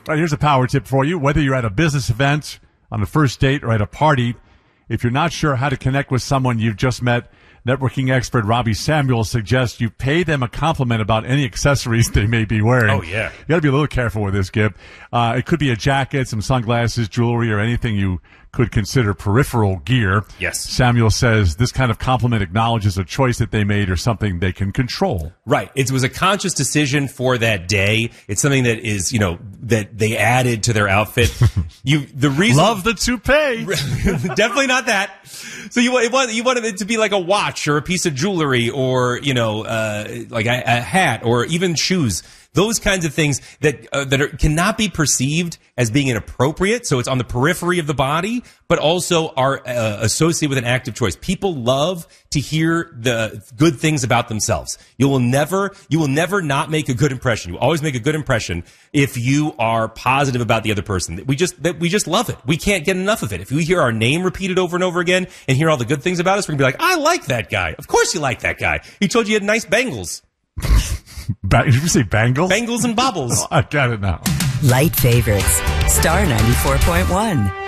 All right, here's a power tip for you. Whether you're at a business event, on a first date, or at a party, if you're not sure how to connect with someone you've just met, networking expert Robbie Samuel suggests you pay them a compliment about any accessories they may be wearing. Oh, yeah. You got to be a little careful with this, Gib. It could be a jacket, some sunglasses, jewelry, or anything you could consider peripheral gear. Yes. Samuel says this kind of compliment acknowledges a choice that they made or something they can control. Right. It was a conscious decision for that day. It's something that is, that they added to their outfit. The reason Love the toupee. Definitely not that. So you wanted it to be like a watch or a piece of jewelry or, like a hat or even shoes. Those kinds of things that cannot be perceived as being inappropriate. So it's on the periphery of the body, but also are associated with an active choice. People love to hear the good things about themselves. You will never not make a good impression. You always make a good impression if you are positive about the other person. We just love it. We can't get enough of it. If we hear our name repeated over and over again and hear all the good things about us, we're gonna be like, I like that guy. Of course you like that guy. He told you had nice bangles. Did you say bangles? Bangles and bobbles. Oh, I got it now. Light favorites. Star 94.1.